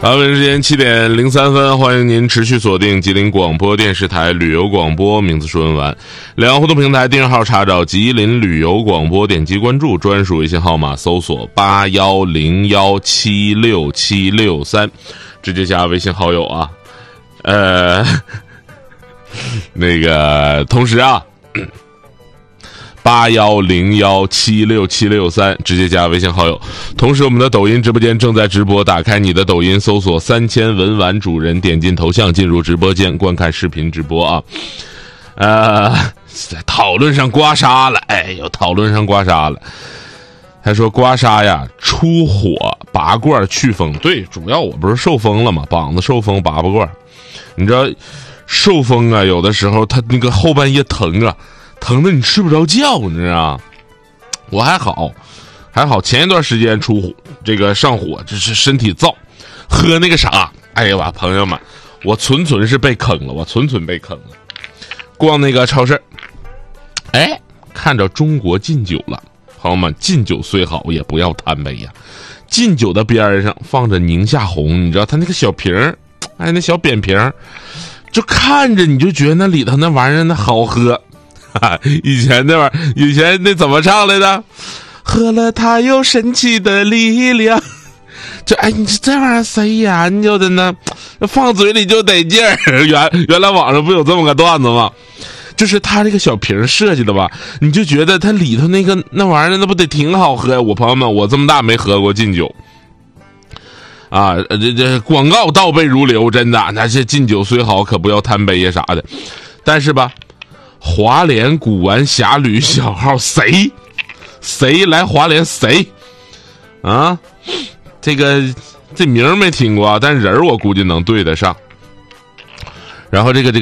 北京时间7点03分，欢迎您持续锁定吉林广播电视台旅游广播，名字是文玩。两岸互动平台订阅号查找吉林旅游广播，点击关注，专属微信号码搜索8101767663，直接加微信好友啊。那个同时啊8101767663，直接加微信好友。同时我们的抖音直播间正在直播，打开你的抖音，搜索3000文玩主人，点进头像进入直播间观看视频直播啊。讨论上刮痧了，讨论上刮痧了。他说刮痧呀，出火拔罐去风。对，主要我不是受风了吗？膀子受风拔罐。你知道受风啊，有的时候他那个后半夜疼啊，疼的你睡不着觉，你知道吗？我还好，前一段时间出火，这个上火，这是身体燥，喝那个啥，哎呀，朋友们，我纯是被坑了，被坑了。逛那个超市，看着中国禁酒了，朋友们，禁酒虽好，也不要贪杯呀。禁酒的边上放着宁夏红，你知道它那个小瓶儿，那小扁瓶，就看着你就觉得那里头那玩意儿那好喝。以前那怎么唱来的？喝了它有神奇的力量。你这玩意儿谁研究的呢？放嘴里就得劲儿。原来网上不有这么个段子吗？就是他这个小瓶设计的吧，你就觉得它里头那玩意儿那不得挺好喝呀？我朋友们，我这么大没喝过禁酒啊，这广告倒背如流，真的。那些禁酒虽好，可不要贪杯呀啥的。但是吧，华联古玩侠侣小号谁来华联谁啊？这名没听过，但人我估计能对得上。然后这个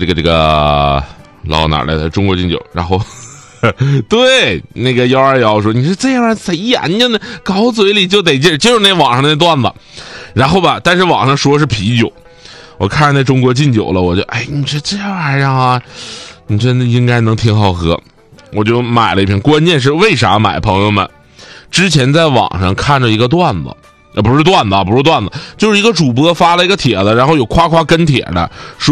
老哪来的中国禁酒，然后对那个121说，你说这玩意儿谁研究呢？搞嘴里就得劲，就是那网上那段子。然后吧，但是网上说是啤酒，我看那中国禁酒了，我就你说这玩意儿啊，你真的应该能挺好喝，我就买了一瓶。关键是为啥买？朋友们，之前在网上看着一个段子。不是段子，就是一个主播发了一个帖子，然后有夸跟帖的，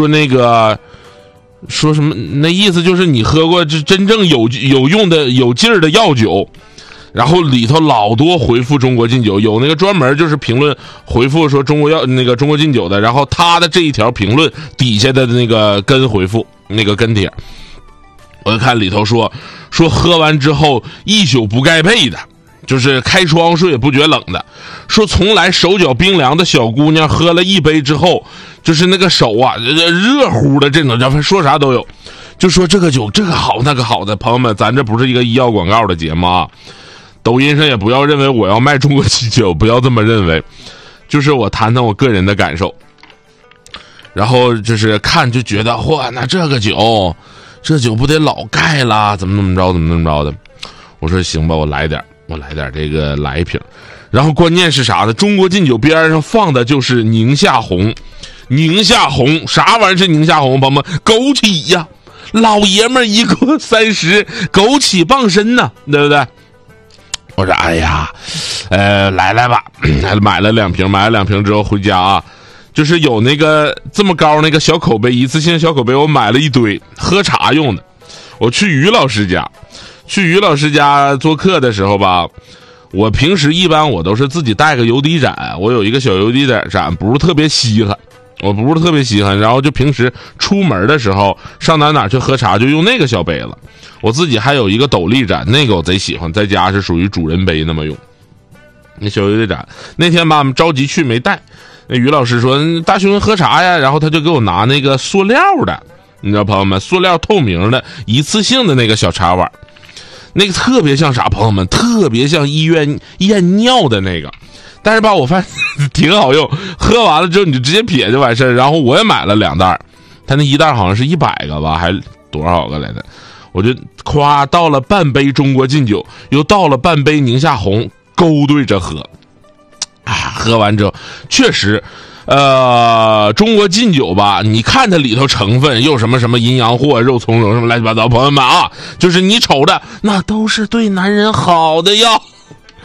说什么，那意思就是你喝过真正有用的有劲儿的药酒，然后里头老多回复中国禁酒，有那个专门就是评论回复说中国禁酒的，然后他的这一条评论底下的那个跟回复那个跟帖，我就看里头说喝完之后一宿不盖被的，就是开窗睡也不觉冷的，说从来手脚冰凉的小姑娘喝了一杯之后，就是那个手啊热乎的这种，说啥都有，就说这个酒这个好那个好的。朋友们，咱这不是一个医药广告的节目啊，抖音上也不要认为我要卖中国禁酒，不要这么认为，就是我谈谈我个人的感受。然后就是看就觉得嚯，那这酒不得老盖了，怎么着的。我说行吧，我来点这个，来一瓶。然后关键是啥呢？中国禁酒边上放的就是宁夏红，啥玩意儿是宁夏红？朋友们，枸杞呀，老爷们儿一过30，枸杞傍身呢，对不对？我说来吧，买了两瓶之后回家啊，就是有那个这么高那个小口杯，一次性小口杯，我买了一堆喝茶用的。我去于老师家做客的时候吧，我平时一般我都是自己带个油底盏，我有一个小油底盏，不是特别稀罕，然后就平时出门的时候上哪去喝茶就用那个小杯子。我自己还有一个斗笠盏，那个我贼喜欢，在家是属于主人杯那么用。那小油底盏那天吧着急去没带，那于老师说大兄喝茶呀，然后他就给我拿那个塑料的，你知道朋友们，塑料透明的一次性的那个小茶碗，那个特别像啥？朋友们，特别像医院验尿的那个，但是吧，我发现挺好用，喝完了之后你就直接撇就完事儿。然后我也买了2袋，他那一袋好像是100个吧，还多少个来的？我就倒了半杯中国禁酒，又倒了半杯宁夏红，勾兑着喝。喝完之后确实。中国禁酒吧，你看它里头成分又什么阴阳货、肉苁蓉什么乱七八糟，朋友们啊，就是你瞅着那都是对男人好的药。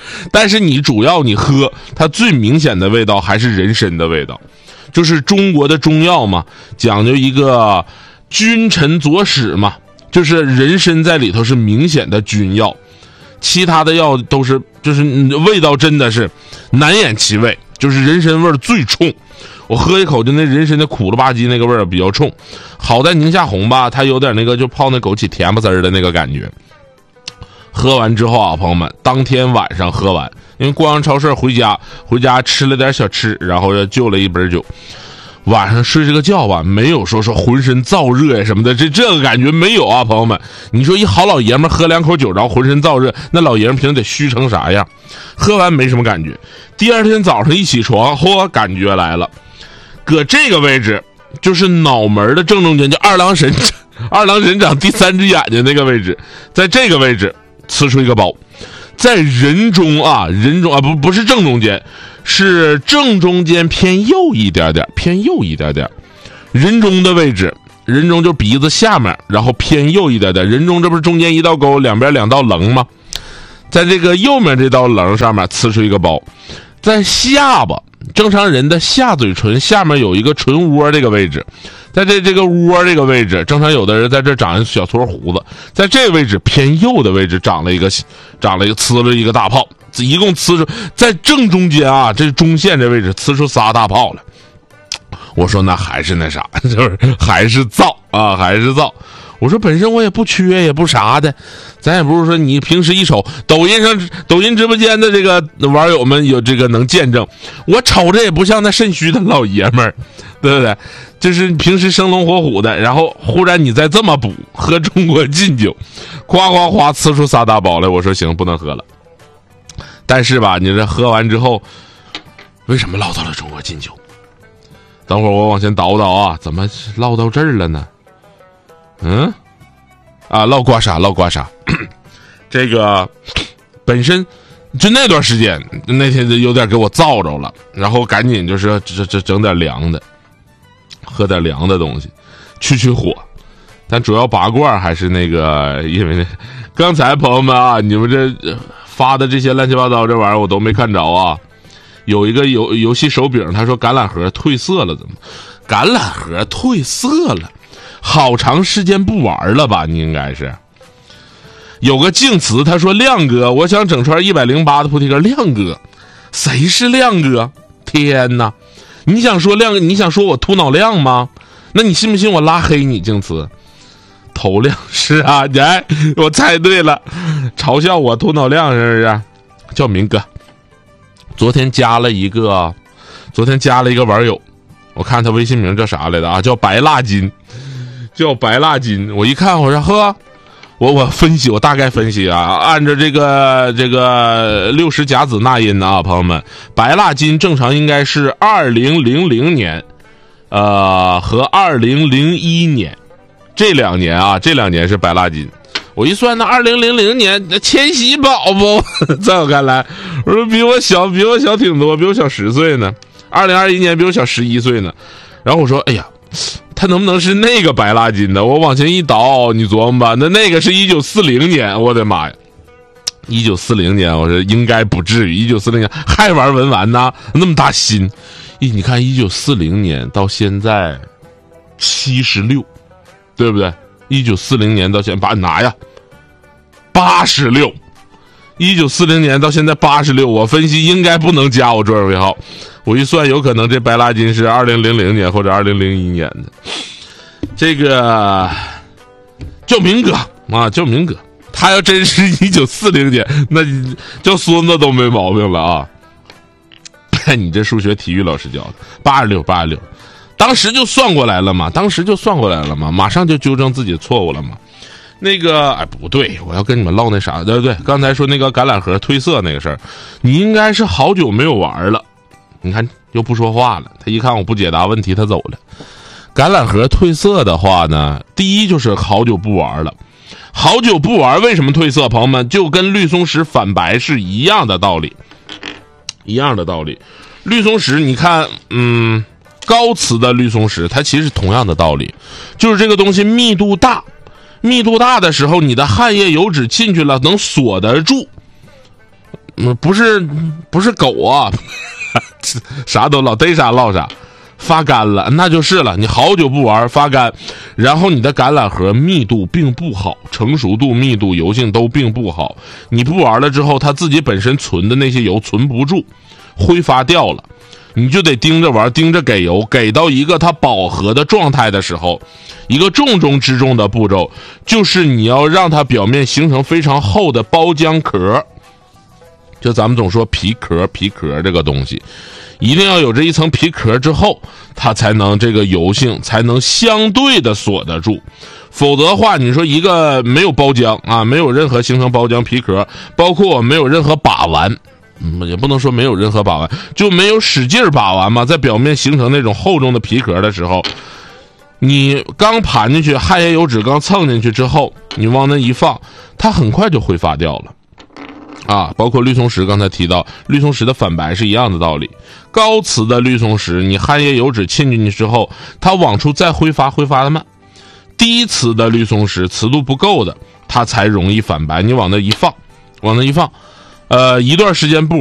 但是你主要你喝，它最明显的味道还是人参的味道。就是中国的中药嘛，讲究一个君臣佐使嘛，就是人参在里头是明显的君药，其他的药都是就是味道真的是难掩其味，就是人参味最冲。我喝一口就那人参的苦了吧唧那个味儿比较冲，好在宁夏红吧，它有点那个就泡那枸杞甜不丝的那个感觉。喝完之后啊，朋友们，当天晚上喝完，因为逛完超市回家吃了点小吃，然后又就了一杯酒。晚上睡这个觉吧，没有说浑身燥热呀什么的，这个感觉没有啊，朋友们。你说一好老爷们喝2口酒，然后浑身燥热，那老爷们平时得虚成啥样？喝完没什么感觉，第二天早上一起床，感觉来了，搁这个位置就是脑门的正中间，就二郎神长第3只眼睛那个位置，在这个位置呲出一个包，在人中啊不是正中间，是正中间偏右一点点，人中的位置，人中就鼻子下面，然后偏右一点点，人中这不是中间一道沟，两边2道棱吗？在这个右面这道棱上面呲出一个包，在下巴，正常人的下嘴唇下面有一个唇窝这个位置，在这个窝这个位置，正常有的人在这长一小撮胡子，在这个位置偏右的位置长了一个呲了一个大泡，一共呲出在正中间啊，这中线这位置呲出仨大泡来。我说那还是那啥，就是还是燥。我说本身我也不缺也不啥的，咱也不是说你平时一瞅抖音直播间的这个网友们有这个能见证，我瞅着也不像那肾虚的老爷们儿，对不对？就是平时生龙活虎的，然后忽然你再这么补，喝中国劲酒，夸夸夸呲出仨大包来，我说行，不能喝了。但是吧，你这喝完之后，为什么唠到了中国劲酒？等会儿我往前倒啊，怎么唠到这儿了呢？唠刮痧这个本身就那段时间那天就有点给我燥着了，然后赶紧就是这整点凉的，喝点凉的东西去火。但主要拔罐还是那个，因为刚才朋友们啊，你们这发的这些乱七八糟这玩意儿我都没看着啊。有一个游戏手柄，他说橄榄核褪色了，怎么？橄榄核褪色了，好长时间不玩了吧？你应该是有个静词，他说亮哥，我想整串108的菩提根。亮哥，谁是亮哥？天哪！你想说亮哥？你想说我秃脑亮吗？那你信不信我拉黑你？静词头亮是啊，我猜对了，嘲笑我秃脑亮是不是？叫明哥。昨天加了一个网友，我看他微信名叫啥来的啊？叫白蜡金。我一看，我说呵，我分析，我大概分析啊，按照这个60甲子纳音啊，朋友们，白蜡金正常应该是2000年，和2001年这两年是白蜡金。我一算，那2000年那千禧宝宝，在我看来，我说比我小挺多，比我小10岁呢。2021年比我小11岁呢。然后我说，哎呀，他能不能是那个白蜡金的？我往前一倒，你琢磨吧，那个是1940年，我的妈呀！1940年，我说应该不至于，1940年还玩文玩呢，那么大心。你看1940年到现在76，对不对？1940年到现在拿呀，86。1940年到现在86，我分析应该不能加我桌位号。我一算，有可能这白蜡金是2000年或者2001年的。这个叫明哥啊，叫明哥。他要真是1940年，那叫孙子都没毛病了啊！你这数学体育老师教的86，当时就算过来了嘛，马上就纠正自己错误了嘛。那个不对，我要跟你们唠那啥，对，刚才说那个橄榄核褪色那个事儿，你应该是好久没有玩了。你看又不说话了，他一看我不解答问题，他走了。橄榄核褪色的话呢，第一就是好久不玩了。好久不玩为什么褪色？朋友们，就跟绿松石反白是一样的道理。绿松石你看，高磁的绿松石它其实同样的道理，就是这个东西密度大的时候，你的汗液油脂进去了能锁得住， 不是狗啊，啥都老逮啥唠啥，发干了，那就是了。你好久不玩发干，然后你的橄榄核密度并不好，成熟度、密度、油性都并不好。你不玩了之后，它自己本身存的那些油存不住，挥发掉了，你就得盯着玩，盯着给油，给到一个它饱和的状态的时候，一个重中之重的步骤就是你要让它表面形成非常厚的包浆壳。就咱们总说皮壳这个东西，一定要有这一层皮壳之后，它才能这个油性才能相对的锁得住。否则的话，你说一个没有包浆啊，没有任何形成包浆皮壳，包括没有任何把玩，也不能说没有任何把玩，就没有使劲把玩嘛，在表面形成那种厚重的皮壳的时候，你刚盘进去，汗液油脂刚蹭进去之后，你往那一放，它很快就挥发掉了。包括绿松石，刚才提到绿松石的反白是一样的道理。高磁的绿松石，你汗液油脂沁进去之后，它往出再挥发的慢。低磁的绿松石，磁度不够的，它才容易反白。你往那一放，一段时间不